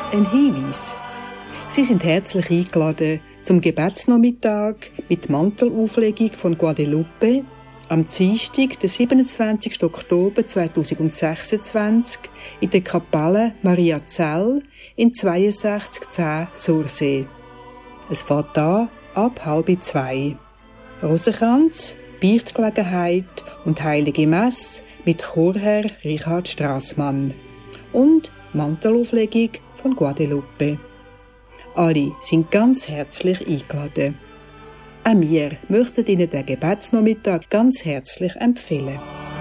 ein Hinweis. Sie sind herzlich eingeladen zum Gebetsnachmittag mit Mantelauflegung von Guadalupe am Dienstag, den 27. Oktober 2026 in der Kapelle Maria Zell in 6210 Sursee. Es fährt an ab 1:30. Rosenkranz, Beichtgelegenheit und Heilige Messe mit Chorherr Richard Strassmann und Mantelauflegung von Guadalupe. Alle sind ganz herzlich eingeladen. Auch wir möchten Ihnen den Gebetsnachmittag ganz herzlich empfehlen.